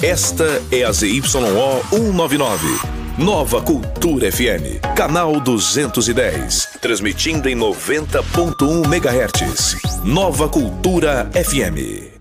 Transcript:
Esta é a ZYO 199. Nova Cultura FM, canal 210, transmitindo em 90.1 MHz. Nova Cultura FM.